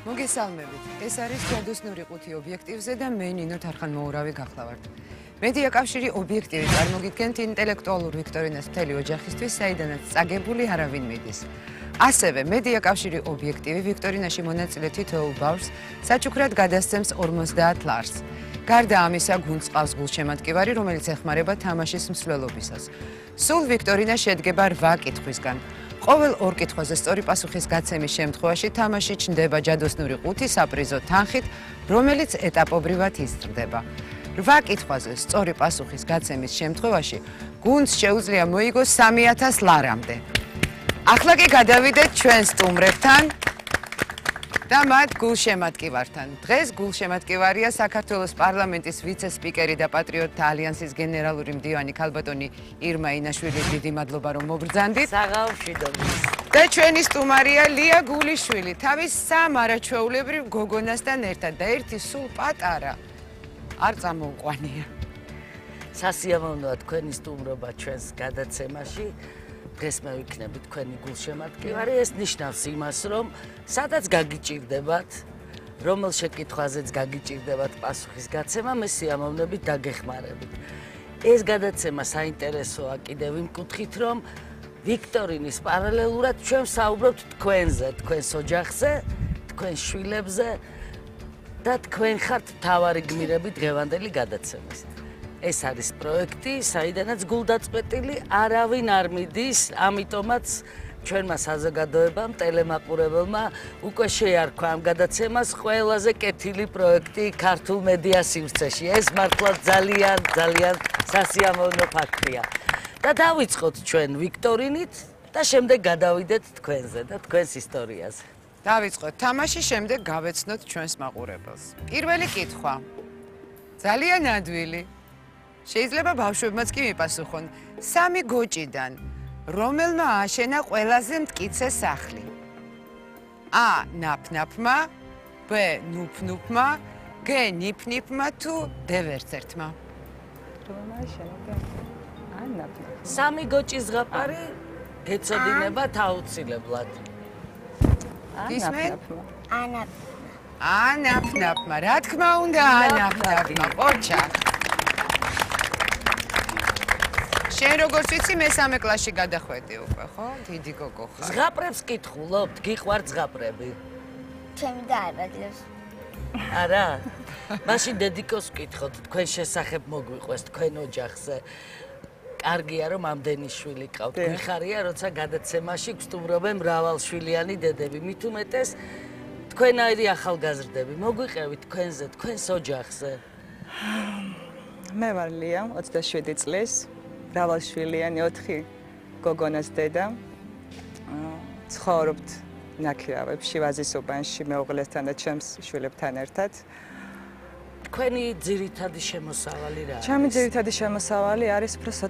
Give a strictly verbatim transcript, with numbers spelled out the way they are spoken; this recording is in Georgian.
მოგესალმებით. ეს არის ჯადოსნური ყუთი ობიექტივზე და მე ნინო თარხანმოურავი გახლავართ. მედია კავშირი ობიექტივი წარმოგიდგენთ ინტელექტუალურ ვიქტორინას მთელი ოჯახისთვის, საიდანაც წაგებული არავინ მიდის. ასევე მედია კავშირი ობიექტივი ვიქტორინაში მონაწილე თითოეულ ბავშვს საჩუქრად გადასცემს ორმოცდაათ ლარს. გარდა ამისა, გუნდს ყავს გულშემატკივარი, რომელიც ეხმარება თამაშის მსვლელობისას. სულ ვიქტორინა შედგება რვა კითხვისგან. ყოველ ორ კითხვაზე სწორი პასუხის გაცემის შემთხვევაში თამაში ჩნდება ჯადოსნური ყუთი საპრიზო თანხით, რომელიც ეტაპობრივად იზრდება. რვა კითხვაზე სწორი პასუხის გაცემის შემთხვევაში გუნდს შეუძლია მოიგოს სამი ათას ლარამდე. ახლა კი გადავიდეთ ჩვენ სტუმრებთან და მათ გულშემატკივართან. დღეს გულშემატკივარია საქართველოს პარლამენტის ვიცე-სპიკერი და პატრიოტთა ალიანსის გენერალური მდივანი ქალბატონი ირმა ინაშვილი. დიდი მადლობა რომ მობრძანდით. საღამოშიდობის. და ჩვენი სტუმარია ლია გულიშვილი, თავის სამ არაჩვეულებრივ გოგონასთან ერთად და ერთი სულ პატარა არ წამოუყვანია. სასიამოვნოა თქვენი სტუმრობა ჩვენს გადაცემაში. დღეს მე ვიქნები თქვენი გულშემატკივარი. ეს ნიშნავს იმას, რომ სადაც გაგიჭირდებათ, რომელ შეკითხვაზეც გაგიჭირდებათ პასუხის გაცემა, მე სიამოვნებით დაგეხმარებით. ეს გადაცემა საინტერესოა კიდევ იმ კუთხით, რომ ვიქტორინის პარალელურად ჩვენ ვსაუბრობთ თქვენზე, თქვენს ოჯახზე, თქვენს შვილებზე და თქვენ ხართ მთავარი გმირები დღევანდელი გადაცემის. ეს არის პროექტი, საიდანაც გულდაწყვეტილი არავინ არ მიდის, ამიტომაც ჩვენმა საზოგადოებამ, ტელემაყურებელმა უკვე შეარქვა ამ გადაცემას ყველაზე კეთილი პროექტი ქართულ მედია სივრცეში. ეს მართლა ძალიან, ძალიან სასიამოვნო ფაქტია. და დავიწყოთ ჩვენ ვიქტორინით და შემდეგ გადავიდეთ თქვენზე და თქვენს ისტორიაზე. დავიწყოთ თამაში, შემდეგ გავეცნოთ ჩვენს მაყურებელს. პირველი კითხვა. ძალიან ადვილი. შეიძლება ბავშვებმაც კი მიპასუხონ. სამი გოჭიდან რომელმა ააშენა ყველაზე მტკიცე სახლი? A. ნაფნაფმა, B. ნუფნუფმა, G. ნიფნიფმა თუ D. ვერცერთმა? რომელმა ააშენა და A. ნაფნაფმა. სამი გოჭის ზღაპარი ეწოდინებათ აუცილებლად. ისმენ? ანა. A. ნაფნაფმა. რა თქმა უნდა, A. ნაფნაფმა. ყოჩა. შენ როგორც ვიცი, მესამე კლასში გადახვედი უკვე, ხო? დიდი გოგო ხარ. ზღაპრებს კითხულობთ, გიყვართ ზღაპრები? ჩემი და არადიოს. არა? მაშინ დედიკოს ვკითხოთ, თქვენ შესახებ მოგვიყვეს თქვენ ოჯახზე. კარგია რომ ამდენი შვილი ყავთ. გვიხარია, როცა გადაცემაში გსტუმრობენ მრავალშვილიანი დედები. მით უმეტეს თქვენაირი ახალგაზრდები. მოგვიყევით თქვენზე, თქვენს ოჯახზე. მე ვარ ლია, ოცდაშვიდი წლის. მრავალშვილიანი ოთხი გოგონას დედა. ცხოვრობთ ნაქირავებში, ვაზისუბანში, მეუღლესთან და ჩემს შვილებთან ერთად. თქვენი ძირითადი შემოსავალი რა არის? ჩემი ძირითადი შემოსავალი არის უფრო